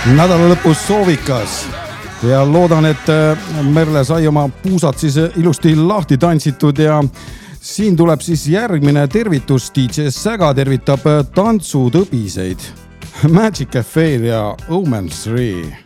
Nädala lõpus soovikas ja loodan, et Merle sai oma puusad siis ilusti lahti tantsitud ja siin tuleb siis järgmine tervitus. DJ Säga tervitab tantsutõbiseid Magic Cafe ja Omen 3.